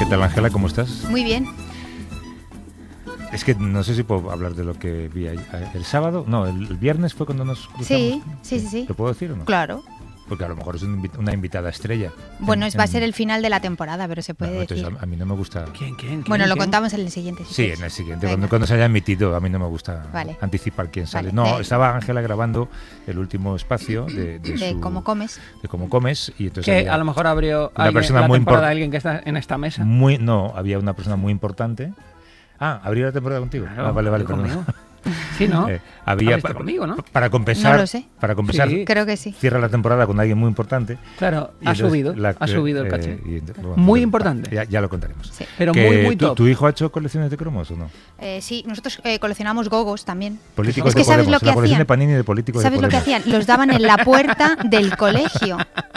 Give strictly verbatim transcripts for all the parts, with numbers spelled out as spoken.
¿Qué tal, Ángela? ¿Cómo estás? Muy bien. Es que no sé si puedo hablar de lo que vi ahí. ¿El sábado? No, el, el viernes fue cuando nos cruzamos. Sí, sí, sí, sí. ¿Lo puedo decir o no? Claro. Porque a lo mejor es un, una invitada estrella. Bueno, en, es, va a en... ser el final de la temporada, pero se puede no, decir. Entonces a, a mí no me gusta... ¿Quién, quién, quién Bueno, lo quién? contamos en el siguiente. Si sí, quieres. en el siguiente. Cuando, cuando se haya emitido, a mí no me gusta vale. anticipar quién sale. Vale. No, de... estaba Ángela grabando el último espacio de... De, de su... cómo comes. De cómo comes. Y entonces que había a lo mejor abrió una alguien, persona la muy temporada impor... de alguien que está en esta mesa. Muy, no, había una persona muy importante. Ah, ¿abrió la temporada contigo? Claro, ah, vale, vale, conmigo. perdón. Sí, ¿no? Eh, había pa conmigo, ¿no? Para compensar, no lo sé. para compensar, sí. Creo que sí. Cierra la temporada con alguien muy importante. Claro, y ha entonces subido, la, ha subido el eh, caché. Y, bueno, muy pero, importante. Ya, ya lo contaremos. Sí. Pero que muy, muy tu, top. ¿Tu hijo ha hecho colecciones de cromos o no? Eh, sí, nosotros eh, coleccionamos gogos también. Políticos es que de ¿sabes Podemos, lo que la colección hacían? de Panini de políticos ¿Sabes de lo que Podemos. hacían? Los daban en la puerta del colegio.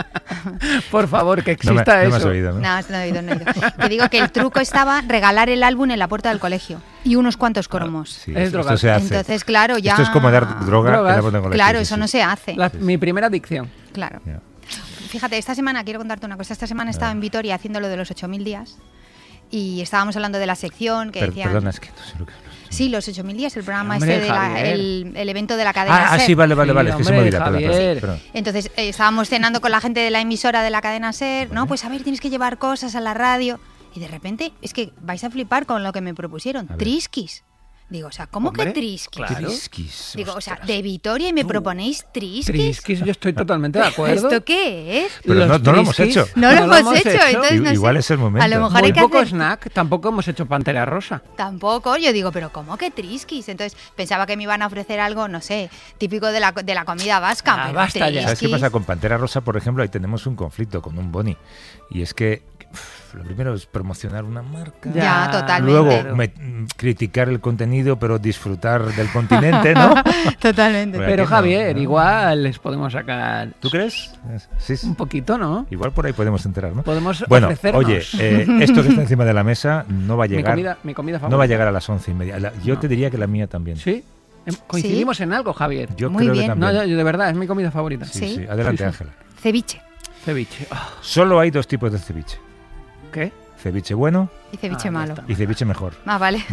Por favor, que exista no me, eso. No me has oído, ¿no? No, no he oído, no he oído. Te digo que el truco estaba regalar el álbum en la puerta del colegio y unos cuantos cromos. Sí, Es esto drogar. se hace. Entonces, claro, ya... Esto es como dar droga en la puerta del colegio. Claro, sí, eso sí. no se hace. La- mi primera adicción. Claro. Ya. Fíjate, esta semana, quiero contarte una cosa, esta semana estaba en Vitoria haciendo lo de los ocho mil días y estábamos hablando de la sección que Per- decían... Perdona, es que no sé lo que hablas. Sí, los ocho mil días, el programa Hombre, este, de la, Javier. el, el evento de la cadena Ah, ah, SER. sí, vale, vale, Sí, vale. Es que se me hombre, olvida. Perdón, Javier. perdón, perdón. Entonces eh, estábamos cenando con la gente de la emisora de la cadena SER, no, pues a ver, tienes que llevar cosas a la radio. Y de repente, es que vais a flipar con lo que me propusieron, A ver. Trisquis. Digo, o sea, ¿cómo Hombre, que trisquis? claro. Trisquis, Digo, o sea, ostras. de Vitoria y me proponéis trisquis. Trisquis, yo estoy totalmente de acuerdo. ¿Esto qué es? Pero Los no- no lo hemos trisquis, hecho. No lo hemos hecho, entonces no Igual sé. es el momento. A lo mejor Muy hay que poco hacer... snack, tampoco hemos hecho Pantera Rosa. Tampoco, yo digo, pero ¿cómo que trisquis? Entonces pensaba que me iban a ofrecer algo, no sé, típico de la, de la comida vasca. Ah, pero basta ya. ¿Sabes qué trisquis- pasa con Pantera Rosa, por ejemplo? Ahí tenemos un conflicto con un boni. Y es que uf, lo primero es promocionar una marca. Ya, totalmente. Luego me- mm, criticar el contenido, pero disfrutar del continente, ¿no? Totalmente. Bueno, Pero aquí no, Javier, ¿no? igual les podemos sacar ¿Tú crees? Sí, sí. un poquito, ¿no? Igual por ahí podemos enterar, ¿no? Podemos Bueno, ofrecernos. oye, eh, esto que está encima de la mesa no va a mi llegar, comida, mi comida favorita. no va a llegar a las once y media. La- yo No. te diría que la mía también. ¿Sí? Em, Coincidimos en algo, Javier. Yo Muy creo bien. que No, también. yo, yo de verdad, es mi comida favorita. Sí, Sí. sí. Adelante, Sí, sí. Ángela. Ceviche Ceviche. Ah, Solo hay dos tipos de ceviche. ¿Qué? Ceviche bueno y ceviche Ah, ya malo. está. y ceviche mejor. Ah, vale.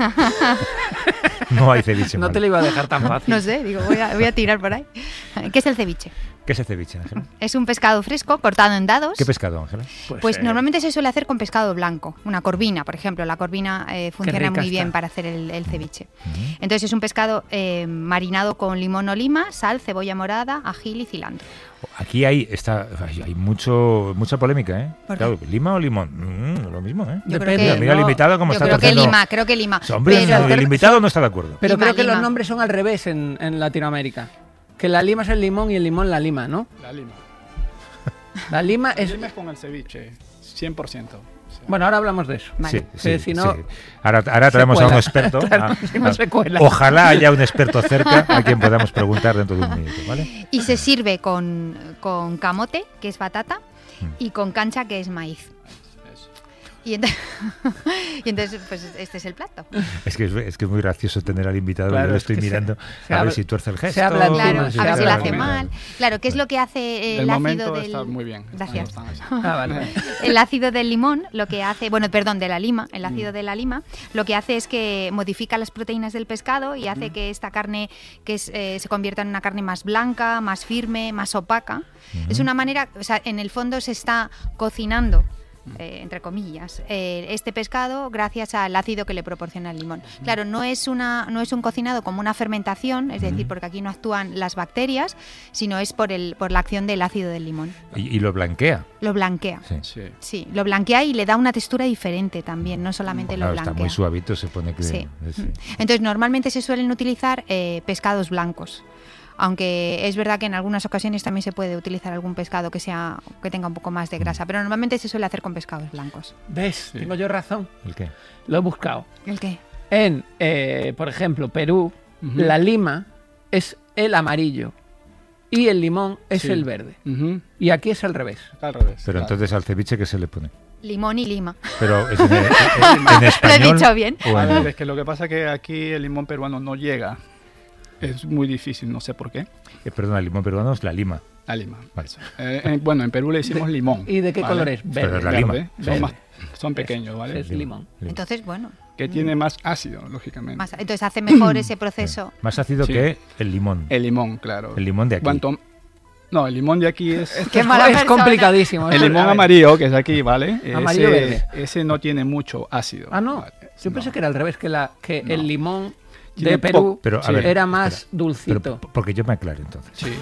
No hay ceviche No malo. te lo iba a dejar tan fácil. No sé, digo, voy a, voy a tirar por ahí. ¿Qué es el ceviche? ¿Qué es el ceviche, Ángela? Es un pescado fresco cortado en dados. ¿Qué pescado, Ángela? Pues eh, normalmente se suele hacer con pescado blanco, una corvina, por ejemplo. La corvina eh, funciona rica muy bien está. para hacer el, el ceviche. Ujú. Entonces es un pescado eh, marinado con limón o lima, sal, cebolla morada, ají y cilantro. Aquí hay está hay, hay mucho mucha polémica, ¿eh? ¿Por qué? Claro, ¿lima o limón? Mm, lo mismo, ¿eh? Yo Depende, creo Mira, que, mira el no, invitado como yo está creo que torciendo. lima, creo que lima. Hombre, Pero- el invitado no está de acuerdo. Pero Lima, creo que lima. los nombres son al revés en, en Latinoamérica. Que la lima es el limón y el limón la lima, ¿no? La lima. La lima El es... lima es con el ceviche, cien por ciento. O sea, Bueno, ahora hablamos de eso. Vale. Sí, Que sí, si no- sí. Ahora, ahora traemos a un cuela. experto. Claro, a- si no a- se cuela. Ojalá haya un experto cerca a quien podamos preguntar dentro de un minuto, ¿vale? Y se sirve con, con camote, que es batata, Mm. y con cancha, que es maíz. eso. Y, ent- y entonces, pues este es el plato. Es que es, es que es muy gracioso tener al invitado. Claro, yo le es estoy que se- mirando se a ver habla- si tuerce el gesto. se habla encima, Claro, sí, a ver si lo claro, hace claro. mal. Claro, ¿qué es lo que hace el Del ácido momento del... está muy bien. Gracias. Están así. Ah, vale, vale. El ácido del limón, lo que hace, bueno, perdón, de la lima, el Mm. ácido de la lima, lo que hace es que modifica las proteínas del pescado y Mm. hace que esta carne que es, eh, se convierta en una carne más blanca, más firme, más opaca. Es una manera, o sea, en el fondo se está cocinando. Eh, entre comillas, eh, este pescado gracias al ácido que le proporciona el limón. Claro, no es una no es un cocinado como una fermentación, es decir, porque aquí no actúan las bacterias, sino es por el por la acción del ácido del limón. Y, y lo blanquea. Lo blanquea. Sí. Sí. Sí, lo blanquea y le da una textura diferente también, no solamente Claro, lo está blanquea. muy suavito, se pone que... Sí. sí. Entonces, normalmente se suelen utilizar eh, pescados blancos. Aunque es verdad que en algunas ocasiones también se puede utilizar algún pescado que sea que tenga un poco más de grasa, pero normalmente se suele hacer con pescados blancos. ¿Ves? Sí. Tengo yo razón. ¿El qué? Lo he buscado. ¿El qué? En, eh, por ejemplo, Perú, Ujú. la lima es el amarillo y el limón es Sí. el verde. Ujú. Y aquí es al revés. Está al revés. Pero claro. entonces al ceviche, ¿qué se le pone? Limón y lima. Pero es en, en- en español. Lo he dicho bien. o A en- ver, es que lo que pasa es que aquí el limón peruano no llega. Es muy difícil, no sé por qué. eh, perdona, el limón peruano es la lima. La lima. Vale. Eh, en- bueno, en Perú le decimos limón. ¿Y de qué ¿vale? color es? Pero Verde. la lima. Verde. Son, Verde. más, son pequeños, ¿vale? Es limón. Entonces, bueno, Que tiene más ácido, lógicamente. más- entonces hace mejor ese proceso. Más ácido Sí. que el limón. El limón, claro. El limón de aquí. Cuanto- no, el limón de aquí es... Esto Qué es, mala es persona. complicadísimo. El Esto- limón a ver. amarillo, que es aquí, ¿vale? Amarillo ese, verde. ese no tiene mucho ácido. Ah, no. ¿vale? Yo No. pensé que era al revés, que, la, que No. el limón Tiene de Perú poco- Pero, a Sí. ver, era más espera. dulcito. Pero, p- porque yo me aclaro entonces. Sí.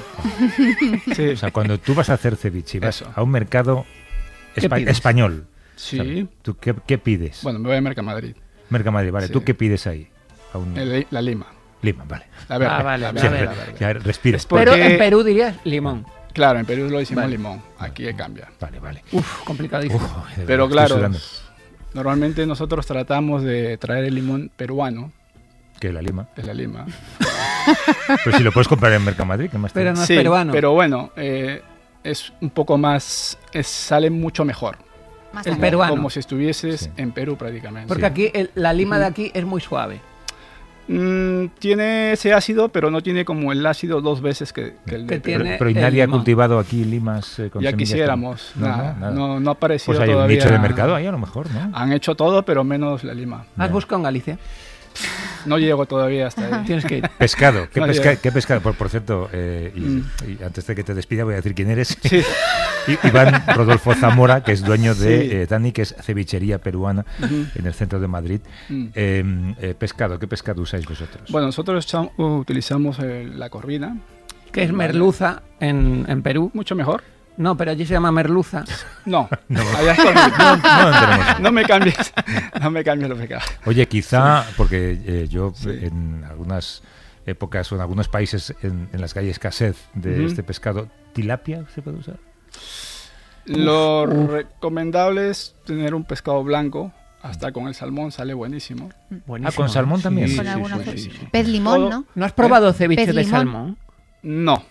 sí. O sea, cuando tú vas a hacer ceviche y vas Eso. a un mercado ¿Qué espa- pides? español, Sí. ¿sabes? ¿Tú qué, qué pides? Bueno, me voy a Mercamadrid. Mercamadrid, vale. Sí. ¿Tú qué pides ahí? A un El- la lima. Lima, vale. La verde. Ah, vale, la la Sí, verde, verde. la verde. ya respira. Es por- Pero porque- en Perú dirías limón. Claro, en Perú lo decimos Vale. limón. Aquí cambia. Vale, vale. Uf, complicadísimo. Uf, de verdad, Pero estoy claro, sudando. normalmente nosotros tratamos de traer el limón peruano, Que la lima. de la lima. Pero si lo puedes comprar en Mercamadrid, ¿qué más te Pero da? no es Sí, peruano. pero bueno, eh, es un poco más, es- sale mucho mejor. Más El allá. peruano. Como si estuvieses Sí. en Perú prácticamente. Porque Sí. aquí el- la lima de aquí es muy suave. Mm, tiene ese ácido, pero no tiene como el ácido dos veces que, que el Que de tiene- Pero, pero ¿y el nadie ha limón. cultivado aquí limas eh, con Ya semillas? quisiéramos. No, nada, no, nada. no, no ha aparecido Pues hay un todavía. nicho de mercado ahí a lo mejor, ¿no? Han hecho todo, pero menos la lima. ¿Has Ya. buscado en Galicia? No llego todavía hasta ahí. Tienes que ir. Pescado, ¿qué, No, pesca- ya. qué pescado? Por, por cierto, eh, y, Mm. y antes de que te despida voy a decir quién eres. Sí. I- Iván Rodolfo Zamora, que es dueño de Sí. eh, Dani, que es cevichería peruana Ujú. en el centro de Madrid. Mm. Eh, eh, pescado, ¿qué pescado usáis vosotros? Bueno, nosotros echam- utilizamos eh, la corvina. Que es Vale. merluza en, en Perú. Mucho mejor. No, pero allí se llama merluza. No, No. allá es corvina. no, no tenemos. No me cambies, no me cambies lo que acabas. Oye, quizá, porque eh, yo Sí. en algunas épocas o en algunos países en, en las que hay escasez de Ujú. este pescado, ¿tilapia se puede usar? Lo recomendable es tener un pescado blanco. Hasta con el salmón sale buenísimo. Ah, con salmón también. Sí, Con sí, alguna sí, fe- sí, sí. Pez limón, Todo- ¿no? ¿No has probado ceviche Pez de limón. salmón? No.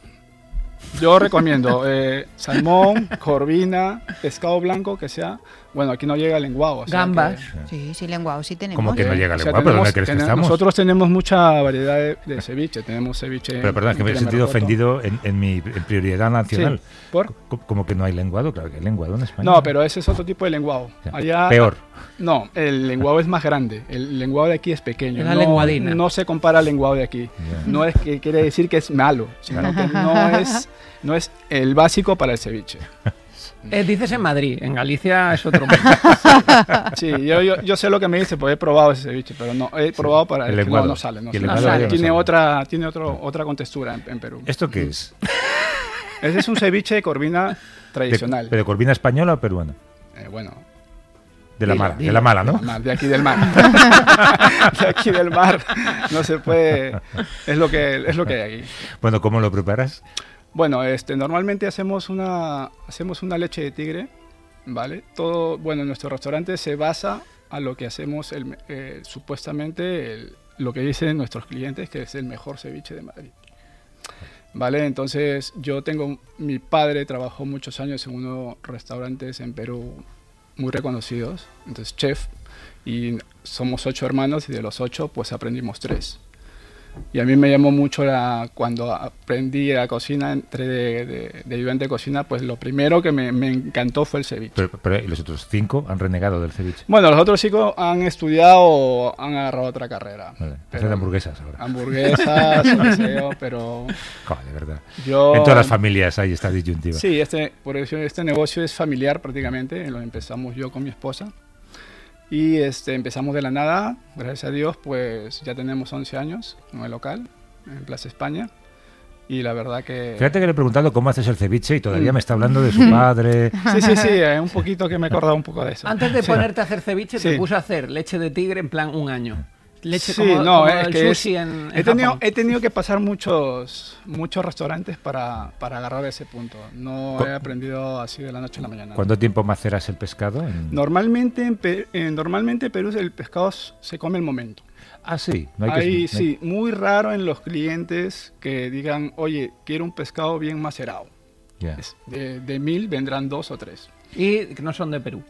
Yo recomiendo eh, salmón, corvina, pescado blanco que sea. Bueno, aquí no llega el lenguado. o sea Gambas. que- Sí, sí, lenguado, sí tenemos. Como que no Eh, llega o al sea, lenguado, ¿pero dónde tenemos- crees que tenemos- estamos? Nosotros tenemos mucha variedad de, de ceviche. Tenemos ceviche. Pero perdón, es que me he de sentido melocotón. ofendido en, en mi en prioridad nacional. Sí, ¿por? Co- Como que no hay lenguado, claro que hay lenguado en España. No, pero ese es otro tipo de lenguado. O sea, Allá, peor. No, el lenguado es más grande. El lenguado de aquí es pequeño. Es la no, lenguadina. no se compara al lenguado de aquí. Ya. No es que quiere decir que es malo, sino que no es, no es el básico para el ceviche. Eh, dices en Madrid, en Galicia es otro. Sí, yo, yo, yo sé lo que me dice, pues he probado ese ceviche, pero no, he probado para El el que no, lenguado. no sale. No Y el sale. lenguado No sale. no Tiene sale. otra, tiene otro, otra contextura en, en Perú. ¿Esto qué es? Ese es un ceviche de corvina De, tradicional. ¿Pero corvina española o peruana? Eh, bueno, De la Dilo, mala, de dilo. la mala, de, ¿no? la mar, de aquí del mar. De aquí del mar. No se puede. Es lo que, es lo que hay aquí. Bueno, ¿cómo lo preparas? Bueno, este, normalmente hacemos una, hacemos una leche de tigre, ¿vale? Todo, bueno, nuestro restaurante se basa a lo que hacemos, el, eh, supuestamente, el- lo que dicen nuestros clientes, que es el mejor ceviche de Madrid. ¿Vale? Entonces, yo tengo, mi padre trabajó muchos años en unos restaurantes en Perú muy reconocidos, entonces chef, y somos ocho hermanos y de los ocho, pues aprendimos tres. Y a mí me llamó mucho la, cuando aprendí la cocina, entré de, de, de ayudante de cocina, pues lo primero que me, me encantó fue el ceviche. Pero, pero, ¿y los otros cinco han renegado del ceviche? Bueno, los otros chicos han estudiado o han agarrado otra carrera. Vale, Pero- hacen hamburguesas ahora. Hamburguesas, o qué sé yo, pero Joder, de verdad. yo... En todas las familias hay esta disyuntiva. Sí, este, por eso este negocio es familiar prácticamente, lo empezamos yo con mi esposa. Y este, empezamos de la nada, gracias a Dios, pues ya tenemos once años en el local, en Plaza España. Y la verdad que... Fíjate que le he preguntado cómo haces el ceviche y todavía Mm. me está hablando de su padre. Sí, sí, sí, eh, un poquito que me he acordado un poco de eso. Antes de Sí. ponerte a hacer ceviche, te Sí. puse a hacer leche de tigre en plan un año. Leche Sí, como, no, como es el que sushi es- en, en He tenido, Japón. he tenido que pasar muchos, muchos restaurantes para, para agarrar ese punto. No Co- he aprendido así de la noche a la mañana. ¿Cuánto tiempo maceras el pescado? En- Normalmente en, Pe- en- normalmente en Perú el pescado s- se come el momento. Ah, sí. No hay que, Ahí no hay- sí, muy raro en los clientes que digan, oye, quiero un pescado bien macerado. Ya. Es- De, de mil vendrán dos o tres. Y que no son de Perú.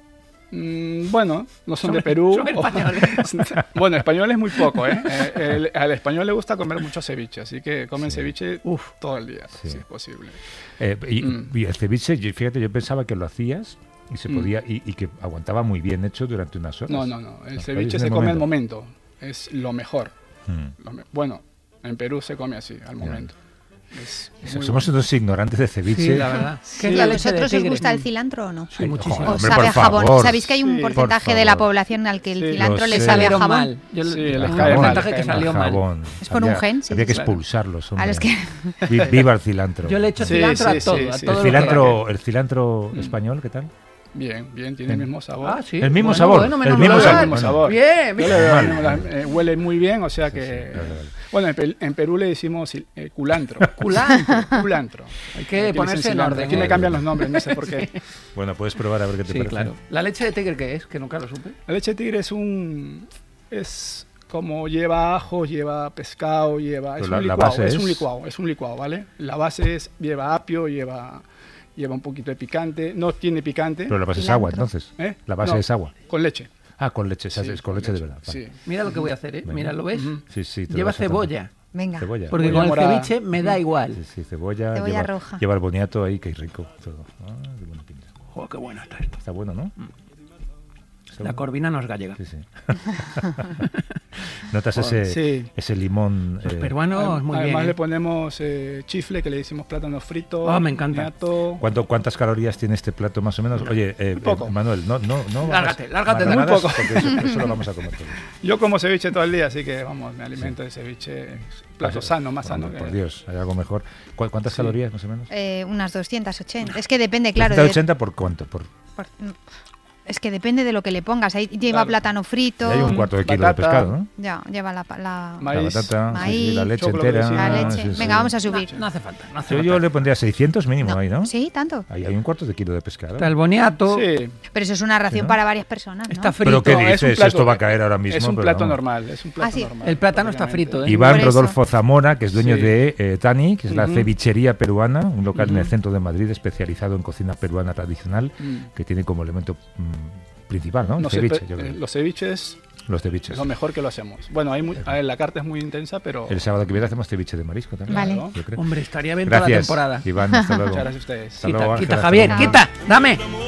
Mm, bueno, no son, Son- de Perú. son españoles. Bueno, españoles muy poco, ¿eh? Eh, el- al español le gusta comer mucho ceviche, así que comen ceviche Uf. todo el día, Sí. si es posible. Eh, y, Mm. y el ceviche, yo- fíjate, yo pensaba que lo hacías y se Mm. podía y, y que aguantaba muy bien hecho durante unas horas. No, no, no. El No, ceviche en se el come al momento. momento. Es lo mejor. Mm. Lo me- bueno, en Perú se come así, al momento. Es Eso, muy somos bueno. unos ignorantes de ceviche. Sí, la verdad. Sí. ¿Qué es ¿Y la a leche de vosotros os tigre? gusta el cilantro o no? Sí, muchísimo. joder, ¿O hombre, sabe a por jabón? favor. ¿Sabéis que hay un Sí. porcentaje Por de la favor. población al que el Sí. cilantro Lo le sé. sabe a Salieron jabón? mal. Yo, Sí, un les cae mal, porcentaje les que cae salió mal. mal. Jabón. Es por un Había- gen, sí, Había que sí. expulsarlos. A hombre. los que... Vi- Viva el cilantro. Yo le echo Sí, cilantro sí, a todo, sí, a sí. todo el lo que cilantro, toque. el cilantro Mm. español, ¿qué tal? Bien, bien, tiene el mismo sabor. Ah, sí. El mismo Bueno, sabor, bueno, el menos mismo mal. Tiene el sabor. mismo sabor. Bien, Yo bien. le veo Mal. el mismo- la- eh, huele muy bien, o sea que... vale, vale. Bueno, en, Pe- en Perú le decimos eh, culantro. Culantro. Culantro. Hay Aquí que le ponerse dicen en cilantro. orden. Aquí ¿eh? le cambian los nombres, no sé por qué. Bueno, puedes probar a ver qué te Sí, parece. claro. ¿La leche de tigre qué es? Que nunca lo supe. La leche de tigre es un... Es como lleva ajo, lleva pescado, lleva... Es Pero la- un la licuado, base es es- un licuado, es un licuado, ¿vale? La base es... Lleva apio, lleva... Lleva un poquito de picante. No tiene picante. Pero la base es Cilantro. agua, entonces. ¿eh? La base No, es agua. Con leche. Ah, con leche, o sea, Sí, es con leche de verdad. vale. Sí. Mira lo que voy a hacer, ¿eh? Venga. Mira, ¿lo ves? Ujú. Sí, sí. te lo Lleva vas a tomar. cebolla. Venga. Cebolla. Porque Cebolla con el morada. ceviche me da igual. Sí, sí, cebolla. Cebolla lleva, roja. Lleva el boniato ahí, que rico. Todo. Ah, qué buena pinta. Joder, qué bueno está esto. Está bueno, ¿no? Está La bueno. corvina no es gallega. Sí, sí. Notas ese, Sí. ese limón. Los eh, peruanos, muy Además bien. le ¿eh? ponemos eh, chifle, que le decimos plátano frito. Ah, me encanta. boniato. ¿Cuánto, ¿Cuántas calorías tiene este plato más o menos? Oye, eh, Muy poco. eh, Manuel, no, no, no. Lárgate, hagas lárgate de marranadas, muy poco. porque Eso, eso lo vamos a comer todos. Yo como ceviche todo el día, así que vamos, me alimento de ceviche. Es plato sano, más sano. Hombre, que- Por Dios, hay algo mejor. ¿Cu- ¿Cuántas Sí. calorías más o menos? Eh, unas doscientas ochenta. Es que depende, claro. ¿ciento de- ochenta por cuánto? Por, por- es que depende de lo que le pongas. Ahí lleva Claro. plátano frito. y hay un cuarto de kilo Batata. de pescado, ¿no? Ya, lleva la, la, Maíz. La batata, sí, sí, Maíz, la leche choclo, entera. vecino. la Ah, leche. sí, sí. Venga, vamos a subir. No, no hace falta, no hace Yo, falta. yo le pondría seiscientos mínimo No. ahí, ¿no? Sí, tanto. Ahí hay un cuarto de kilo de pescado. Está el boniato, Sí. Pero eso es una ración Sí, ¿no? para varias personas, ¿no? está ¿Pero frito. qué No, es un dices? plato- Esto va a caer ahora mismo. Es un pero plato vamos. normal, es un plato Ah, sí. normal. El plátano está prácticamente. frito, ¿eh? Iván Por eso. Rodolfo Zamora, que es dueño Sí. de eh, Tani, que es la Ujú. cevichería peruana, un local en el Ujú. centro de Madrid especializado en cocina peruana tradicional, Mm. que tiene como elemento mm, principal, ¿no? El No sé, ceviche, pe- yo creo. eh, los ceviches Los es ceviches. lo mejor que lo hacemos. Bueno, hay muy- a ver, la carta es muy intensa, pero... El sábado que viene hacemos ceviche de marisco también. Vale. Claro. Yo creo. Hombre, estaría bien toda la Gracias, temporada. Iván, hasta luego. Muchas gracias a ustedes. Hasta Quita, luego, quita, Ángela, Javier, hasta luego. quita, dame.